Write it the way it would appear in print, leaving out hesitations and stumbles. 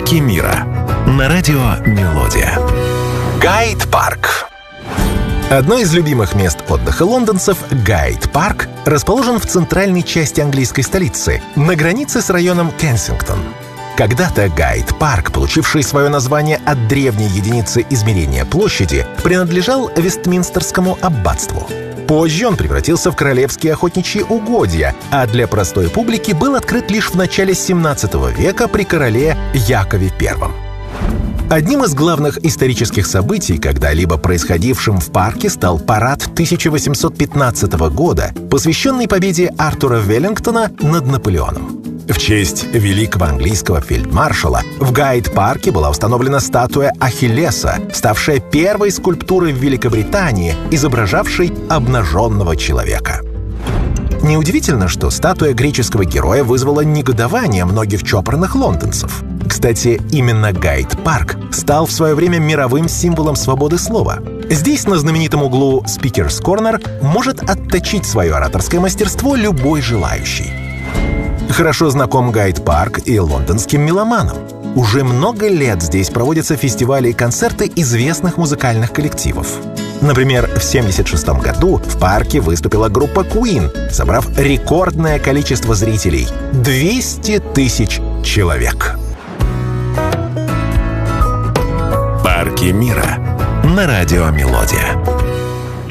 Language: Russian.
Парки мира на радио Мелодия. Гайд-парк. Одно из любимых мест отдыха лондонцев, Гайд-парк, расположен в центральной части английской столицы, на границе с районом Кенсингтон. Когда-то Гайд-парк, получивший свое название от древней единицы измерения площади, принадлежал Вестминстерскому аббатству. Позже он превратился в королевские охотничьи угодья, а для простой публики был открыт лишь в начале 17 века при короле Якове I. Одним из главных исторических событий, когда-либо происходившим в парке, стал парад 1815 года, посвященный победе Артура Веллингтона над Наполеоном. В честь великого английского фельдмаршала в Гайд-парке была установлена статуя Ахиллеса, ставшая первой скульптурой в Великобритании, изображавшей обнаженного человека. Неудивительно, что статуя греческого героя вызвала негодование многих чопорных лондонцев. Кстати, именно Гайд-парк стал в свое время мировым символом свободы слова. Здесь, на знаменитом углу Speaker's Corner, может отточить свое ораторское мастерство любой желающий. Хорошо знаком Гайд-парк и лондонским меломанам. Уже много лет здесь проводятся фестивали и концерты известных музыкальных коллективов. Например, в 1976 году в парке выступила группа Queen, собрав рекордное количество зрителей — 200 тысяч человек. Парки мира на радио Мелодия.